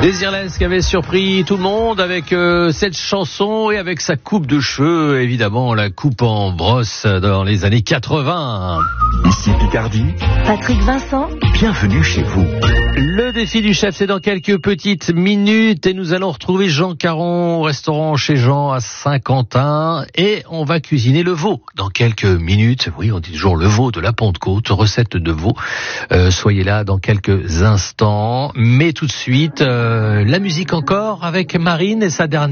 Désirless qui avait surpris tout le monde avec cette chanson et avec sa coupe de cheveux, évidemment la coupe en brosse dans les années 80. Ici Picardie. Patrick Vincent. Bienvenue chez vous. Le défi du chef, c'est dans quelques petites minutes et nous allons retrouver Jean Caron au restaurant chez Jean à Saint-Quentin et on va cuisiner le veau dans quelques minutes. Oui, on dit toujours le veau de la Pentecôte, recette de veau. Soyez là dans quelques instants, mais tout de suite, la musique encore avec Marine et sa dernière